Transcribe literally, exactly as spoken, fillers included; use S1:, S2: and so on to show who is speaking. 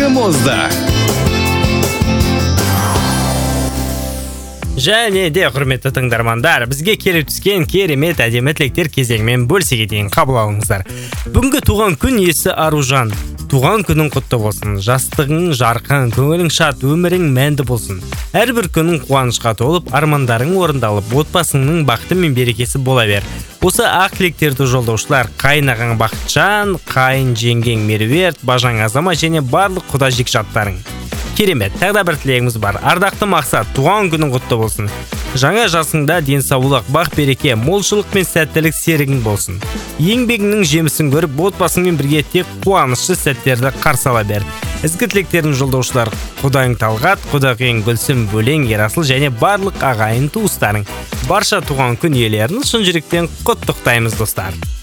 S1: таңғы мозда.
S2: Және де құрметті тыңдармандар, бізге келіп түскен керемет әдемі тілектер кезеңмен бөлісе кетейін, қабыл алыңыздар. Бүгінгі туған күн иесі Аружан. Туған күнің құтты болсын, жастығың жарқын, көңілің шат, өмірің мәнді болсын. Әрбір күнің қуанышқа толып, армандарың орындалып, отбасыңның бақыты мен берекесі бола бер. Осы ақ тілектерді жолдаушылар қайнағаң Бақытжан, қайын жеңгең Меруерт, бажаң Азамат және барлық құда жекжаттарың. Керемет, тағы да бір тілегіміз бар. Ардақты Мақсат, туған күнің құтты болсын. Жаңа жасыңда денсаулық, бақ береке, молшылық мен сәттілік серігің болсын. Еңбегіңнің жемісін көріп, отбасыңмен бірге тек қуанышты сәттерді қарсы ала бер. Ізгі тілектерін жолдаушылар құдайың Талғат, құдағиың Гүлсім, Бөлең, Ерасыл және барлық ағайын туыстарың. Барша туған күн иелерін шын жүректен құттықтаймыз достар.